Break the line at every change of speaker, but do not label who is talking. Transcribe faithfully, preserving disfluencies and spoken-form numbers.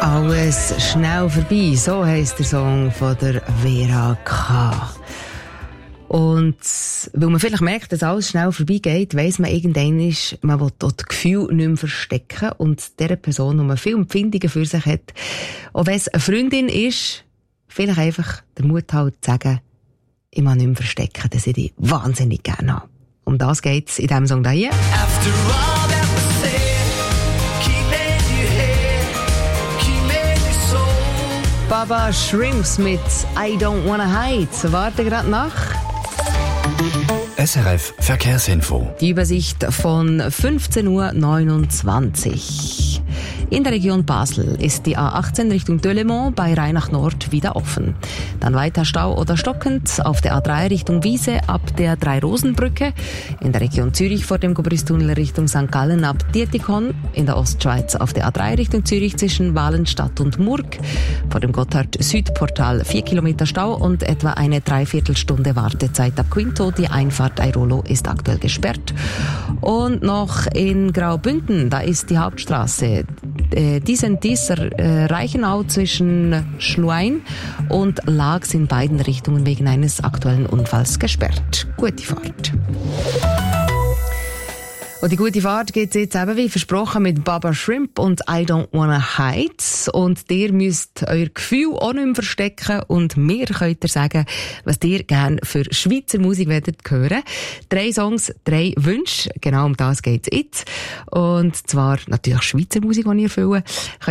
Alles schnell vorbei, so heisst der Song von der Vera K. Und weil man vielleicht merkt, dass alles schnell vorbeigeht, weiss man irgendwann, ist, man will dort das Gefühl nicht mehr verstecken und der Person, die man viel Empfindungen für sich hat, auch wenn es eine Freundin ist, vielleicht einfach den Mut halt zu sagen, ich mag nicht mehr verstecken, dass ich dich wahnsinnig gerne habe. Um das geht's in diesem Song hier. After all that was said, keeping you here, keeping you so. Baba Shrimps mit I Don't Wanna Hide. Warte gerade nach.
S R F Verkehrsinfo.
Die Übersicht von fünfzehn Uhr neunundzwanzig. In der Region Basel ist die A achtzehn Richtung Delémont bei Rhein nach Nord wieder offen. Dann weiter Stau oder stockend auf der A drei Richtung Wiese ab der Drei-Rosen-Brücke. In der Region Zürich vor dem Gubristunnel Richtung Sankt Gallen ab Dietikon. In der Ostschweiz auf der A drei Richtung Zürich zwischen Walenstadt und Murg. Vor dem Gotthard-Südportal vier Kilometer Stau und etwa eine Dreiviertelstunde Wartezeit ab Quinto. Die Einfahrt Airolo ist aktuell gesperrt. Und noch in Graubünden, da ist die Hauptstraße äh, dies und dies äh, Reichenau zwischen Schluein und Laax in beiden Richtungen wegen eines aktuellen Unfalls gesperrt. Gute Fahrt. Und die gute Fahrt geht's jetzt eben wie versprochen mit Baba Shrimp und I Don't Wanna Hide. Und ihr müsst euer Gefühl auch nicht mehr verstecken und mir könnt ihr sagen, was ihr gerne für Schweizer Musik werdet hören. Drei Songs, drei Wünsche, genau um das geht's jetzt. Und zwar natürlich Schweizer Musik, die ich erfülle.